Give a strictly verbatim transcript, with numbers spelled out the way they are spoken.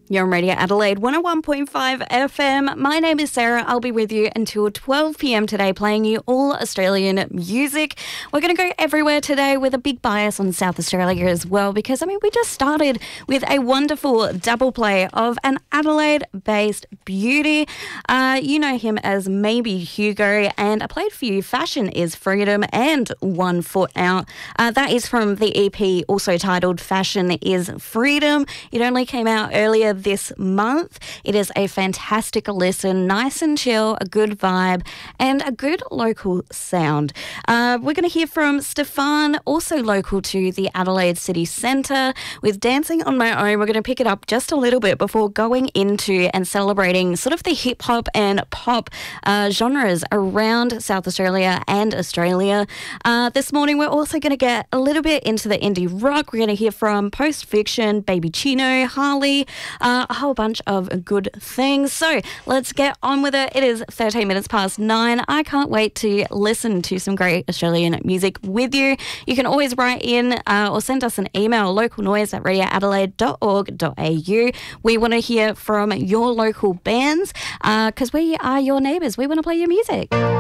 You're on Radio Adelaide one oh one point five F M. My name is Sarah. I'll be with you until twelve p.m. today playing you all Australian music. We're going to go everywhere today with a big bias on South Australia as well because, I mean, we just started with a wonderful double play of an Adelaide-based beauty. Uh, you know him as Maybe Hugo, and I played for you Fashion is Freedom and One Foot Out. Uh, that is from the E P also titled Fashion is Freedom. It only came out earlier this month. It is a fantastic listen, nice and chill, a good vibe, and a good local sound. Uh, we're going to hear from Stefan, also local to the Adelaide City Centre, with Dancing on My Own. We're going to pick it up just a little bit before going into and celebrating sort of the hip-hop and pop uh, genres around South Australia and Australia. Uh, this morning, we're also going to get a little bit into the indie rock. We're going to hear from Post Fiction, Baby Chino, Harley, Uh, a whole bunch of good things. So let's get on with it. It is thirteen minutes past nine. I can't wait to listen to some great Australian music with you. You can always write in uh, or send us an email, localnoise at radio adelaide dot org dot a u. We want to hear from your local bands because uh, we are your neighbours. We want to play your music.